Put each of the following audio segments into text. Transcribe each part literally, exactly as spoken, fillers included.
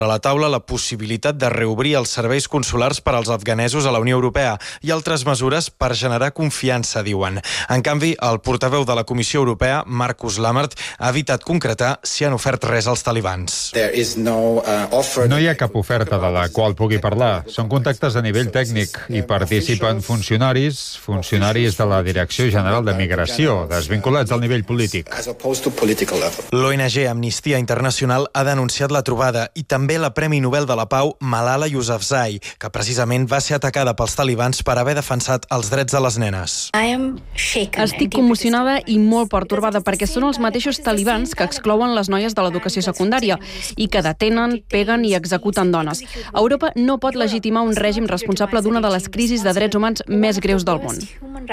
a la taula la possibilitat de reobrir els serveis consulars per als afganesos a la Unió Europea i altres mesures per generar confiança, diuen. En canvi, el portaveu de la Comissió Europea, Markus Lammert, ha evitat concretar si han ofert res als talibans. No hi ha cap oferta de la qual pugui parlar. Són contactes a nivell tècnic i participen funcionaris, funcionaris de la Direcció General de Migració, desvinculats al nivell polític. L'O N G Amnistia Internacional ha denunciat la trobada i també la Premi Nobel de la Pau Malala Yousafzai, que precisament va ser atacada pels talibans per haver defensat els drets de les nenes. Estic commocionada i molt pertorbada perquè són els mateixos talibans que exclouen les noies de l'educació secundària i que detenen, peguen i executen dones. Europa no pot legitimar un règim responsable d'una de les crisis de drets humans més greus del món.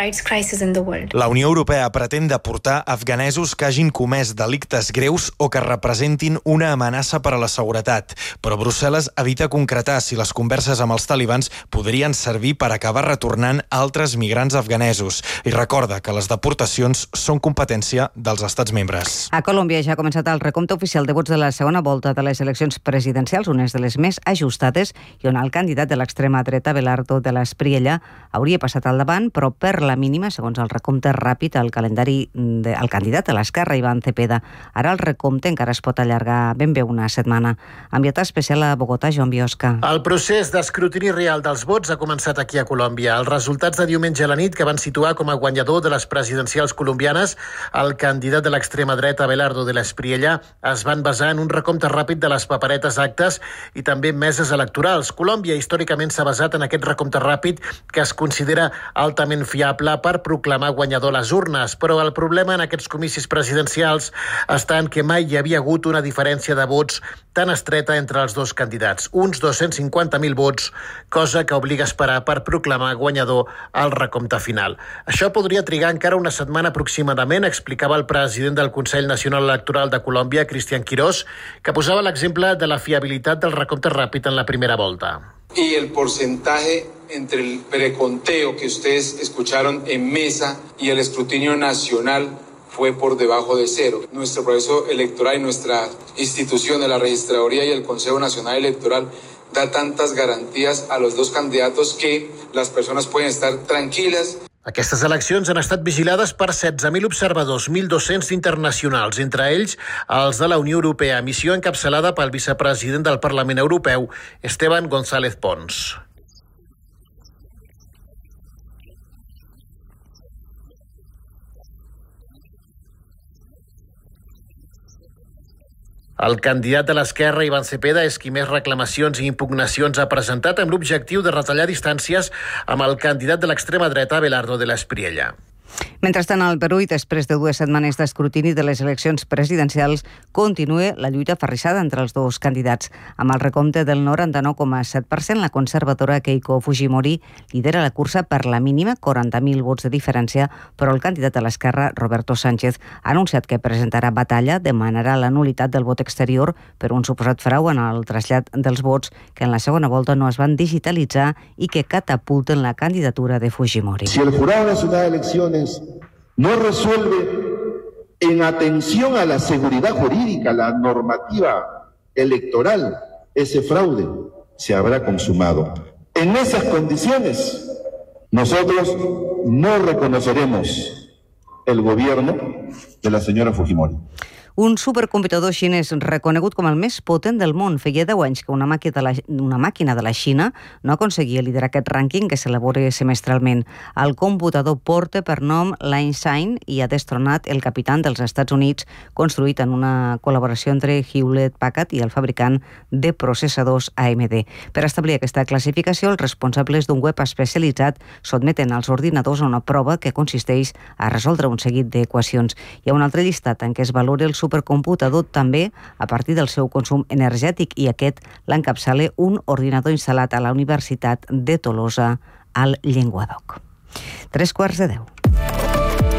La Unió Europea pretén deportar afganesos que hagin comès delictes greus o que representin una amenaça per a la seguretat. Però Brussel·les evita concretar si les converses amb els talibans podrien servir per acabar retornant altres migrants afganesos i recorda que les deportacions són competència dels estats membres. A Colòmbia ja ha començat el recompte oficial de vots de la segona volta de les eleccions presidencials, unes de les més ajustades i on el candidat de l'extrema dreta, Abelardo de la Espriella, hauria passat al davant, però per la mínima, segons el recompte ràpid, el calendari del de, candidat a l'esquerra, Iván Cepeda. Ara el recompte encara es pot allargar ben bé una setmana. Enviat especial a Bogotà, Joan Biosca. El procés d'escrutini real dels vots ha començat aquí a Colòmbia. Els resultats de diumenge a la nit, que van situar com a guanyador de les presidencials colombianes el candidat de l'extrema dreta, Abelardo de la Espriella, es van basar en un recompte ràpid de les paperetes, actes i també meses electorals. Colòmbia històricament s'ha basat en aquest recompte ràpid que es considera altament fiable per proclamar guanyador les urnes, però el problema en aquests comicis presidencials està en que mai hi havia hagut una diferència de vots tan estreta entre els dos candidats, uns dos-cents cinquanta mil vots, cosa que obliga a esperar per proclamar guanyador al recompte final. Això podria trigar encara una setmana aproximadament, explicava el president del Consell Nacional Electoral de Colòmbia, Cristian Quirós, que posava l'exemple de la fiabilitat del recompte ràpid en la primera volta. Y el porcentaje entre el preconteo que ustedes escucharon en mesa y el escrutinio nacional fue por debajo de cero. Nuestro proceso electoral y nuestra institución de la Registraduría y el Consejo Nacional Electoral da tantas garantías a los dos candidatos que las personas pueden estar tranquilas. Aquestes eleccions han estat vigilades per setze mil observadors, mil dos-cents internacionals, entre ells els de la Unió Europea, missió encapçalada pel vicepresident del Parlament Europeu, Esteban González Pons. El candidat de l'esquerra, Iván Cepeda, és qui més reclamacions i impugnacions ha presentat amb l'objectiu de retallar distàncies amb el candidat de l'extrema dreta, Abelardo de la Espriella. Mentrestant, al Perú, i després de dues setmanes d'escrutini de les eleccions presidencials, continua la lluita aferrissada entre els dos candidats. Amb el recompte del noranta-nou coma set per cent, la conservadora Keiko Fujimori lidera la cursa per la mínima, quaranta mil vots de diferència, però el candidat a l'esquerra, Roberto Sánchez, ha anunciat que presentarà batalla, demanarà la nul·litat del vot exterior per un suposat frau en el trasllat dels vots que en la segona volta no es van digitalitzar i que catapulten la candidatura de Fujimori. Si el Jurado Nacional de Elecciones no resuelve en atención a la seguridad jurídica, la normativa electoral, ese fraude se habrá consumado. En esas condiciones, nosotros no reconoceremos el gobierno de la señora Fujimori. Un supercomputador xinès reconegut com el més potent del món. Feia deu anys que una màquina de la, una màquina de la Xina no aconseguia liderar aquest rànquing que s'elabora semestralment. El computador porta per nom l'Einstein i ha destronat el capità dels Estats Units, construït en una col·laboració entre Hewlett-Packard i el fabricant de processadors A M D. Per establir aquesta classificació, els responsables d'un web especialitzat sotmeten als ordinadors a una prova que consisteix a resoldre un seguit d'equacions. Hi ha un altre llistat en què es valora el supercomputador també a partir del seu consum energètic i aquest l'encapçala un ordinador instal·lat a la Universitat de Tolosa al Llenguadoc. Tres quarts de deu.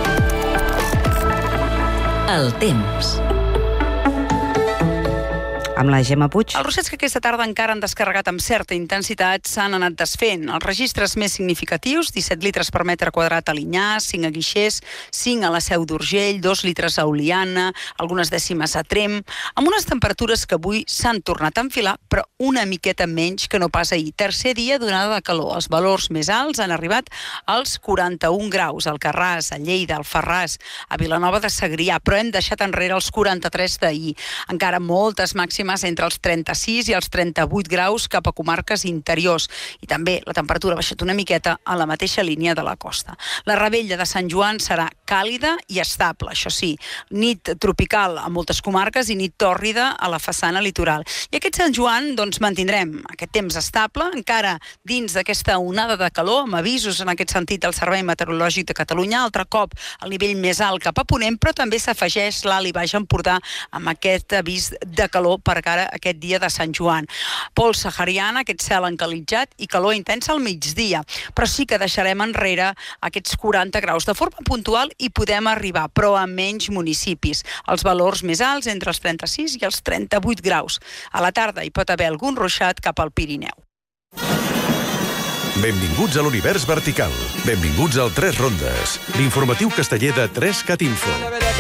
El temps. Amb la Gemma Puig. Els ruixats que aquesta tarda encara han descarregat amb certa intensitat s'han anat desfent. Els registres més significatius, disset litres per metre quadrat a Linyà, cinc a Guixers, cinc a la Seu d'Urgell, dos litres a Oliana, algunes dècimes a Tremp, amb unes temperatures que avui s'han tornat a enfilar, però una miqueta menys que no pas ahir. Tercer dia d'onada de calor. Els valors més alts han arribat als quaranta-un graus, al Alcarràs, a Lleida, al Farràs, a Vilanova de Segrià, però hem deixat enrere els quaranta-tres d'ahir. Encara moltes màximes entre els trenta-sis i els trenta-vuit graus cap a comarques interiors. I també la temperatura ha baixat una miqueta a la mateixa línia de la costa. La revetlla de Sant Joan serà càlida i estable, això sí. Nit tropical a moltes comarques i nit tòrrida a la façana litoral. I aquest Sant Joan, doncs, mantindrem aquest temps estable, encara dins d'aquesta onada de calor, amb avisos en aquest sentit del Servei Meteorològic de Catalunya, altre cop al nivell més alt cap a Ponent, però també s'afegeix l'Alt i Baix Empordà amb aquest avís de calor per cara a aquest dia de Sant Joan. Pols sahariana, aquest cel encalitzat i calor intensa al migdia, però sí que deixarem enrere aquests quaranta graus. De forma puntual hi podem arribar, però a menys municipis. Els valors més alts entre els trenta-sis i els trenta-vuit graus. A la tarda hi pot haver algun ruixat cap al Pirineu. Benvinguts a l'univers vertical. Benvinguts al tres rondes, l'informatiu casteller de tres cat info.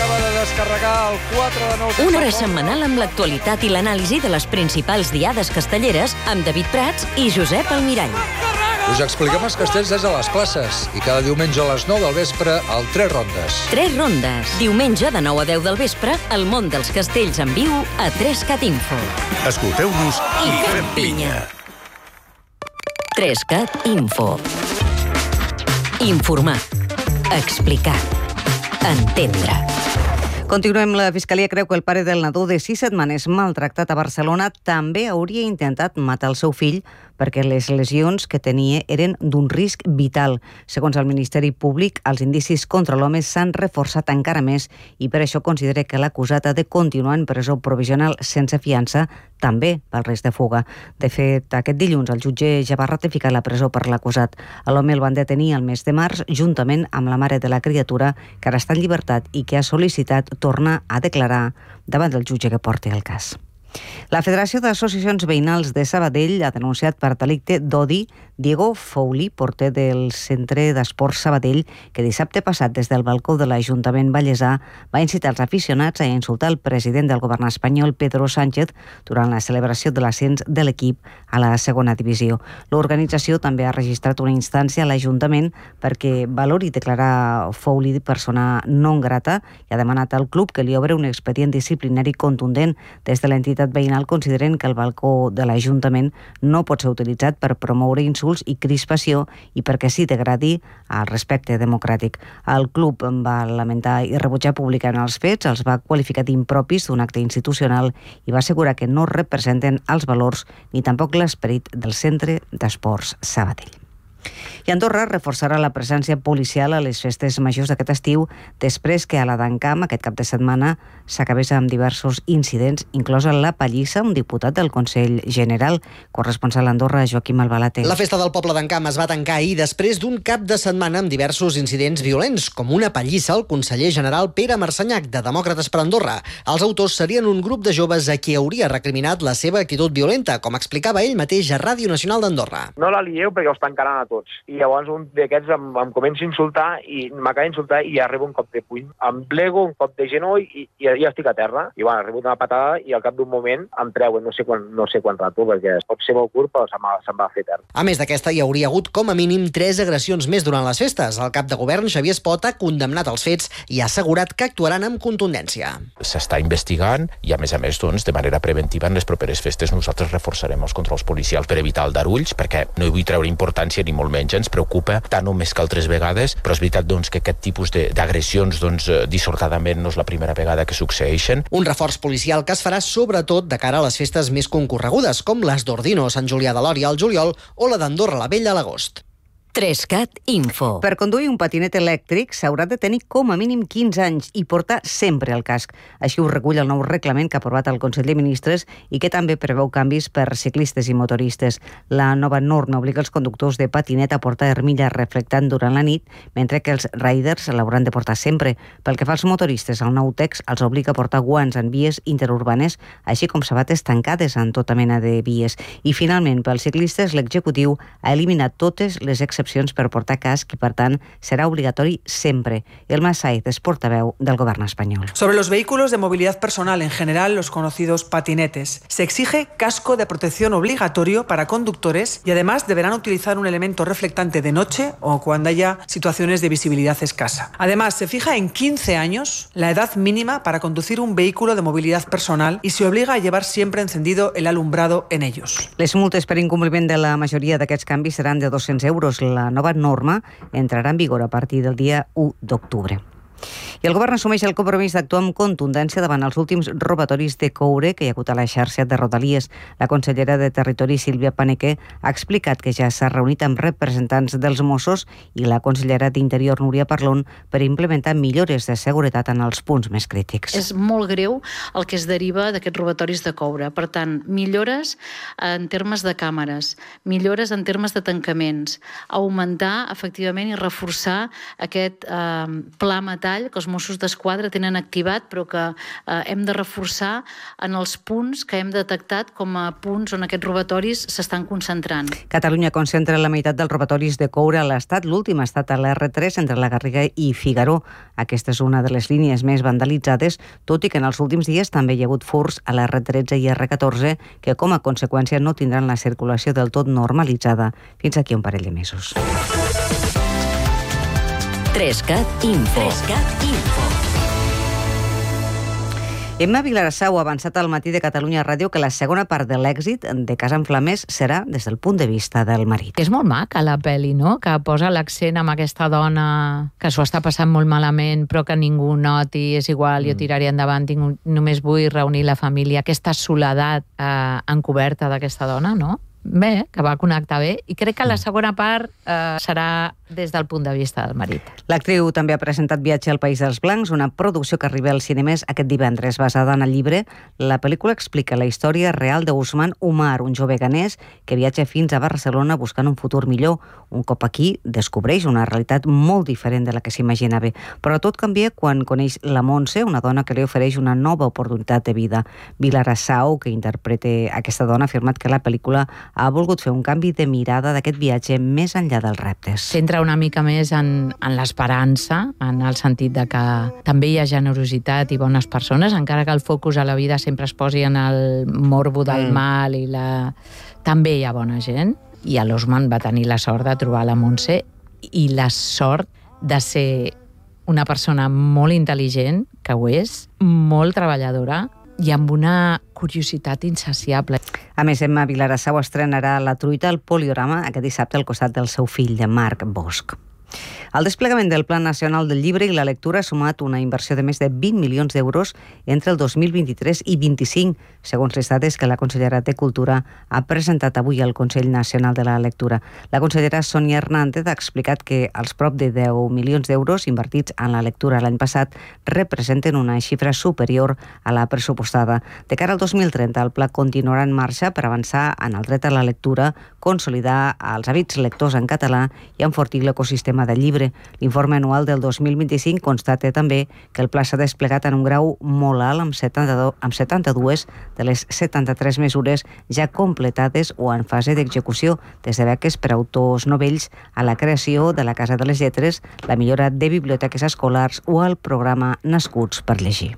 Una hora setmanal amb l'actualitat i l'anàlisi de les principals diades castelleres amb David Prats i Josep Almirall. Us expliquem els castells des de les classes i cada diumenge a les nou del vespre al tres rondes. tres rondes. Diumenge de nou a deu del vespre, el món dels castells en viu a tres cat info. Escolteu-nos i fem pinya. tres cat info. Informar. Explicar. Entendre. Continuem. La Fiscalia creu que el pare del nadó de sis setmanes maltractat a Barcelona també hauria intentat matar el seu fill perquè les lesions que tenia eren d'un risc vital. Segons el Ministeri Públic, els indicis contra l'home s'han reforçat encara més i per això considera que l'acusat ha de continuar en presó provisional sense fiança, també pel risc de fuga. De fet, aquest dilluns el jutge ja va ratificar la presó per l'acusat. L'home el van detenir el mes de març juntament amb la mare de la criatura, que ara està en llibertat i que ha sol·licitat tornar a declarar davant del jutge que porti el cas. La Federació d'Associacions Veïnals de Sabadell ha denunciat per delicte d'odi Diego Fouli, porter del Centre d'Esports Sabadell, que dissabte passat des del balcó de l'Ajuntament Vallesà va incitar els aficionats a insultar el president del govern espanyol, Pedro Sánchez, durant la celebració de l'ascens de l'equip a la segona divisió. L'organització també ha registrat una instància a l'Ajuntament perquè valori declarar Fouli persona non grata i ha demanat al club que li obre un expedient disciplinari contundent. Des de l'entitat veïnal consideren que el balcó de l'Ajuntament no pot ser utilitzat per promoure insults i crispació i perquè s'hi degradi el respecte democràtic. El club va lamentar i rebutjar públicament els fets, els va qualificar d'impropis d'un acte institucional i va assegurar que no representen els valors ni tampoc l'esperit del Centre d'Esports Sabadell. I Andorra reforçarà la presència policial a les festes majors d'aquest estiu després que a la d'Encamp aquest cap de setmana s'acabés amb diversos incidents, inclosa la pallissa un diputat del Consell General. Corresponsal a Andorra, Joaquim Albalate. La festa del poble d'Encamp es va tancar ahir després d'un cap de setmana amb diversos incidents violents, com una pallissa al conseller general Pere Marcenyac, de Demòcrates per Andorra. Els autors serien un grup de joves a qui hauria recriminat la seva actitud violenta, com explicava ell mateix a Ràdio Nacional d'Andorra. No la lieu perquè us tancaran a tots. I llavors un d'aquests em, em comença a insultar i m'acaba d'insultar i ja arribo un cop de puny. Em plego, un cop de genoll i, i ja estic a terra. I bueno, arribo una patada i al cap d'un moment em treuen, no sé quan, no sé quan rato, perquè pot ser molt curt, però se'm va, se'm va fer terra. A més d'aquesta, hi hauria hagut com a mínim tres agressions més durant les festes. El cap de govern, Xavier Espot, ha condemnat els fets i ha assegurat que actuaran amb contundència. S'està investigant i, a més a més, doncs, de manera preventiva en les properes festes nosaltres reforçarem els controls policials per evitar aldarulls, perquè no hi vull treure importància ni molt menys, ens preocupa tant o més que altres vegades, però és veritat doncs, que aquest tipus d'agressions doncs, dissortadament no és la primera vegada que succeeixen. Un reforç policial que es farà sobretot de cara a les festes més concorregudes, com les d'Ordino, Sant Julià de Lòria al juliol o la d'Andorra la Vella a l'agost. Trescat Info. Per conduir un patinet elèctric s'haurà de tenir com a mínim quinze anys i portar sempre el casc. Així ho recull el nou reglament que ha aprovat el Consell de Ministres i que també preveu canvis per ciclistes i motoristes. La nova norma obliga els conductors de patinet a portar armilla reflectant durant la nit, mentre que els riders l'hauran de portar sempre. Pel que fa als motoristes, el nou text els obliga a portar guants en vies interurbanes, així com sabates tancades en tota mena de vies. I finalment, pels ciclistes, l'executiu ha eliminat totes les excepcions per portar casc i, per tant, serà obligatori sempre. Elma Saez es portaveu del Gobierno español. Sobre los vehículos de movilidad personal, en general los conocidos patinetes, se exige casco de protección obligatorio para conductores y además deberán utilizar un elemento reflectante de noche o cuando haya situaciones de visibilidad escasa. Además, se fija en quince años la edad mínima para conducir un vehículo de movilidad personal y se obliga a llevar siempre encendido el alumbrado en ellos. Les multes per incompliment de la majoria d'aquests canvis seran de dos-cents euros. La nova norma entrarà en vigor a partir del dia u d'octubre. I el govern assumeix el compromís d'actuar amb contundència davant els últims robatoris de coure que hi ha hagut a la xarxa de Rodalies. La consellera de Territori, Sílvia Paneque, ha explicat que ja s'ha reunit amb representants dels Mossos i la consellera d'Interior, Núria Parlon, per implementar millores de seguretat en els punts més crítics. És molt greu el que es deriva d'aquests robatoris de coure. Per tant, millores en termes de càmeres, millores en termes de tancaments, augmentar efectivament i reforçar aquest eh, pla metall que els Mossos d'Esquadra tenen activat, però que eh, hem de reforçar en els punts que hem detectat com a punts on aquests robatoris s'estan concentrant. Catalunya concentra la meitat dels robatoris de coure a l'Estat. L'últim ha estat a l'erre tres entre la Garriga i Figaró. Aquesta és una de les línies més vandalitzades, tot i que en els últims dies també hi ha hagut furts a l'erre tretze i erre catorze que com a conseqüència no tindran la circulació del tot normalitzada fins aquí un parell de mesos. Trescat Info. Trescat Info. Emma Vilarassau ha avançat al Matí de Catalunya Ràdio que la segona part de l'èxit de Casa en Flames serà des del punt de vista del marit. És molt maca la pel·li, no? Que posa l'accent amb aquesta dona que s'ho està passant molt malament, però que ningú noti, és igual, mm. jo tiraré endavant, tinc, només vull reunir la família. Aquesta soledat eh, encoberta d'aquesta dona, no? Bé, que va connectar bé, i crec que la segona part eh, serà des del punt de vista del marit. L'actriu també ha presentat Viatge al País dels Blancs, una producció que arriba als cinemes aquest divendres, basada en el llibre. La pel·lícula explica la història real d'Ousmane Oumar, un jove ganès que viatja fins a Barcelona buscant un futur millor. Un cop aquí, descobreix una realitat molt diferent de la que s'imaginava. Però tot canvia quan coneix la Montse, una dona que li ofereix una nova oportunitat de vida. Vilarassau, que interpreta aquesta dona, ha afirmat que la pel·lícula ha volgut fer un canvi de mirada d'aquest viatge més enllà dels reptes. S'entra una mica més en, en l'esperança, en el sentit de que també hi ha generositat i bones persones, encara que el focus a la vida sempre es posi en el morbo del mm. mal i la... també hi ha bona gent. I l'Ousmane va tenir la sort de trobar la Montse i la sort de ser una persona molt intel·ligent, que ho és, molt treballadora, i amb una curiositat insaciable. A més, Emma Vilarassau estrenarà La truita al Poliorama aquest dissabte al costat del seu fill, de Marc Bosch. El desplegament del Pla Nacional del Llibre i la Lectura ha sumat una inversió de més de vint milions d'euros entre el dos mil vint-i-tres i vint-i-cinc, segons les dades que la consellera de Cultura ha presentat avui al Consell Nacional de la Lectura. La consellera Sònia Hernández ha explicat que els prop de deu milions d'euros invertits en la lectura l'any passat representen una xifra superior a la pressupostada. De cara al dos mil trenta, el pla continuarà en marxa per avançar en el dret a la lectura, consolidar els hàbits lectors en català i enfortir l'ecosistema del llibre. L'informe anual del dos mil vint-i-cinc constata també que el pla s'ha desplegat en un grau molt alt amb setanta-dues de les setanta-tres mesures ja completades o en fase d'execució, des de beques per a autors novells a la creació de la Casa de les Lletres, la millora de biblioteques escolars o el programa Nascuts per llegir.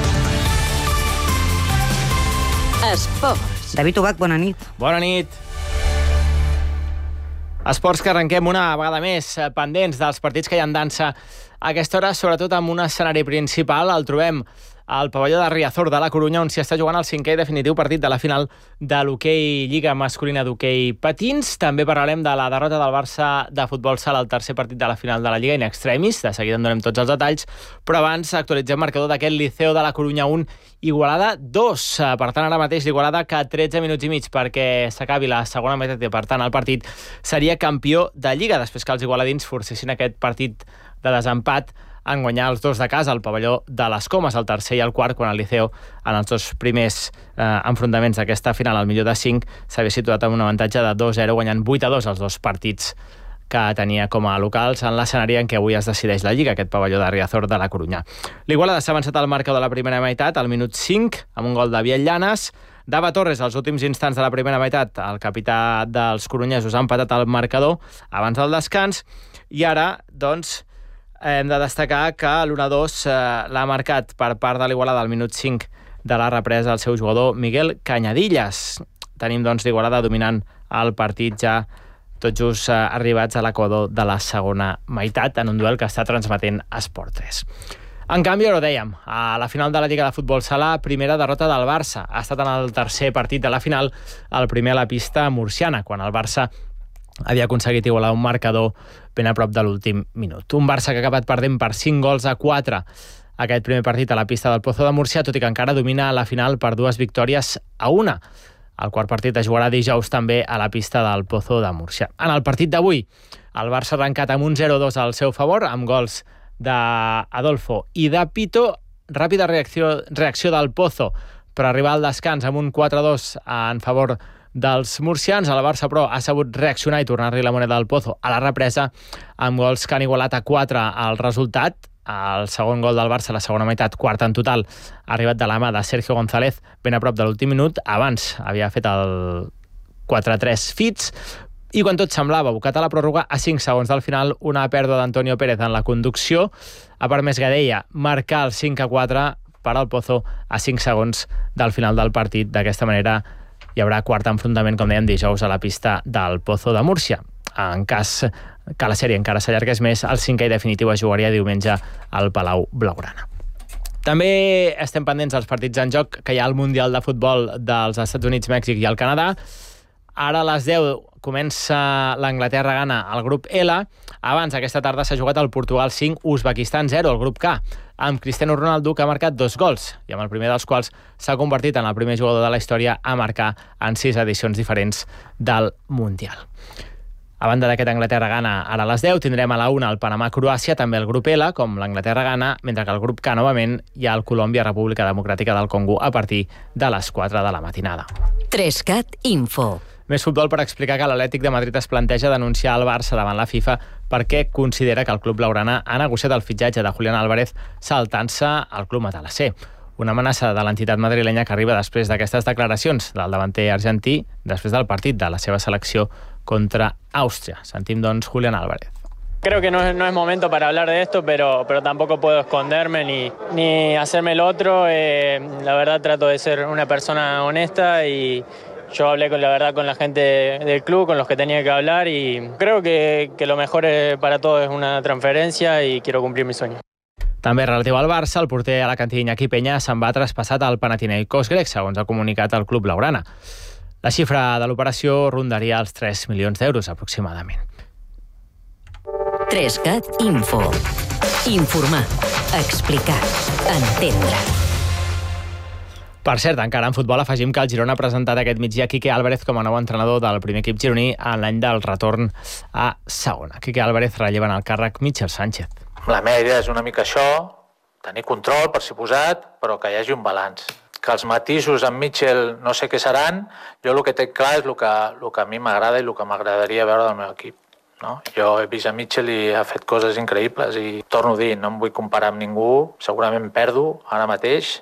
Esports. David Ubach, bona nit. Bona nit. Esports que arrenquem una vegada més pendents dels partits que hi ha en dansa a aquesta hora, sobretot amb un escenari principal. El trobem al pavelló de Riazor de la Corunya, on s'hi està jugant el cinquè i definitiu partit de la final de l'hoquei Lliga masculina d'hoquei patins. També parlarem de la derrota del Barça de futbol sala al tercer partit de la final de la Lliga in extremis. De seguida en donem tots els detalls, però abans actualitzem marcador d'aquest Liceo de la Corunya un, Igualada dos. Per tant, ara mateix l'Igualada que tretze minuts i mig perquè s'acabi la segona meitat i, per tant, el partit seria campió de Lliga, després que els igualadins forcessin aquest partit de desempat en guanyar els dos de casa al pavelló de les Comes, el tercer i el quart, quan el Liceo, en els dos primers eh, enfrontaments d'aquesta final, al millor de cinc, s'havia situat amb un avantatge de dos a zero, guanyant vuit a dos els dos partits que tenia com a locals en l'escenari en què avui es decideix la Lliga, aquest pavelló de Riazor de la Corunya. L'Igualada s'ha avançat al marcador de la primera meitat, al minut cinc, amb un gol de Biel Llanes. Dava Torres, als últims instants de la primera meitat, el capità dels corunyesos ha empatat el marcador abans del descans, i ara, doncs, hem de destacar que l'u a dos eh, l'ha marcat per part de l'Igualada al minut cinc de la represa el seu jugador Miguel Cañadillas. Tenim, doncs, l'Igualada dominant el partit ja tot just eh, arribats a l'equador de la segona meitat en un duel que està transmetent Esport tres. En canvi, ara ho dèiem, a la final de la Lliga de Futbol Sala, primera derrota del Barça. Ha estat en el tercer partit de la final, el primer a la pista murciana, quan el Barça havia aconseguit igualar un marcador ben a prop de l'últim minut. Un Barça que ha acabat perdent per cinc gols a quatre aquest primer partit a la pista del Pozo de Múrcia, tot i que encara domina la final per dues victòries a una. El quart partit es jugarà dijous també a la pista del Pozo de Múrcia. En el partit d'avui, el Barça ha arrencat amb un zero a dos al seu favor, amb gols d'Adolfo i de Pito. Ràpida reacció, reacció del Pozo per arribar al descans amb un quatre a dos en favor dels murcians. El Barça, però, ha sabut reaccionar i tornar-li la moneda al Pozo a la represa amb gols que han igualat a quatre el resultat. El segon gol del Barça, la segona meitat, quarta en total, ha arribat de la mà de Sergio González ben a prop de l'últim minut. Abans havia fet el quatre a tres Fitz, i quan tot semblava abocat a la pròrroga, a cinc segons del final, una pèrdua d'Antonio Pérez en la conducció ha permès Gadella marcar el cinc a quatre per al Pozo a cinc segons del final del partit. D'aquesta manera hi haurà quart enfrontament, com dèiem, dijous a la pista del Pozo de Múrcia. En cas que la sèrie encara s'allargués més, el cinquè i definitiu es jugaria diumenge al Palau Blaugrana. També estem pendents dels partits en joc que hi ha al Mundial de Futbol dels Estats Units, Mèxic i el Canadà. Ara a les deu comença l'Anglaterra-Ghana al grup L. Abans, aquesta tarda, s'ha jugat el Portugal cinc, Uzbekistan zero, el grup K, amb Cristiano Ronaldo, que ha marcat dos gols, i amb el primer dels quals s'ha convertit en el primer jugador de la història a marcar en sis edicions diferents del Mundial. A banda d'aquest Anglaterra-Ghana, ara a les deu tindrem a la una el Panamà-Croàcia, també el grup L, com l'Anglaterra-Ghana, mentre que el grup K, novament, hi ha el Colòmbia-República Democràtica del Congo a partir de les quatre de la matinada. Trescat Info. Més futbol per explicar que l'Atlètic de Madrid es planteja denunciar el Barça davant la FIFA perquè considera que el club blaugrana ha negociat el fitxatge de Julián Álvarez saltant-se al club matalasser. Una amenaça de l'entitat madrilenya que arriba després d'aquestes declaracions del davanter argentí després del partit de la seva selecció contra Àustria. Sentim, doncs, Julián Álvarez. Creo que no es, no es momento para hablar de esto, pero, pero tampoco puedo esconderme ni, ni hacerme el otro. Eh, la verdad trato de ser una persona honesta y yo hablé con la verdad con la gente del club, con los que tenía que hablar, y creo que, que lo mejor para todos es una transferencia y quiero cumplir mi sueño. També relatiu al Barça, el porter alacantí Iñaki Peña se'n va traspassat al Panathinaikos grec, segons ha comunicat el club blaugrana. La xifra de l'operació rondaria els tres milions d'euros aproximadament. Trescat Info. Informar, explicar, entendre. Per cert, encara en futbol afegim que el Girona ha presentat aquest migdia Quique Álvarez com a nou entrenador del primer equip gironí en l'any del retorn a segona. Quique Álvarez relleva en el càrrec Michel Sánchez. La meva idea és una mica això, tenir control, per suposat, però que hi hagi un balanç. Que els matisos amb Michel no sé què seran, jo el que té clar és el que, el que a mi m'agrada i el que m'agradaria veure del meu equip. No? Jo he vist a Michel i ha fet coses increïbles i torno a dir, no em vull comparar amb ningú, segurament perdo ara mateix.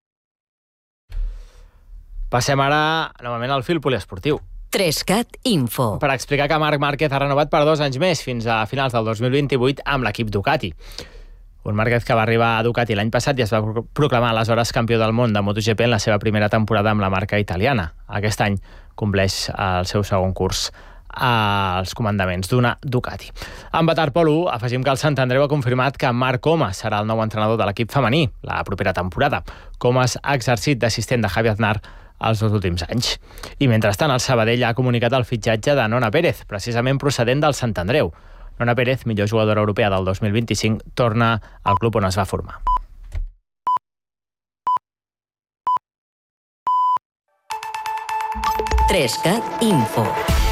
Passem ara, novament, al fil poliesportiu. Trescat Info. Per explicar que Marc Márquez ha renovat per dos anys més, fins a finals del dos mil vint-i-vuit, amb l'equip Ducati. Un Márquez que va arribar a Ducati l'any passat i es va proclamar aleshores campió del món de MotoGP en la seva primera temporada amb la marca italiana. Aquest any compleix el seu segon curs als comandaments d'una Ducati. En waterpolo, afegim que el Sant Andreu ha confirmat que Marc Comas serà el nou entrenador de l'equip femení la propera temporada. Comas ha exercit d'assistent de Javi Aznar els dos últims anys. I mentrestant, el Sabadell ha comunicat el fitxatge de Nona Pérez, precisament procedent del Sant Andreu. Nona Pérez, millor jugadora europea del dos mil vint-i-cinc, torna al club on es va formar. tres cat Info.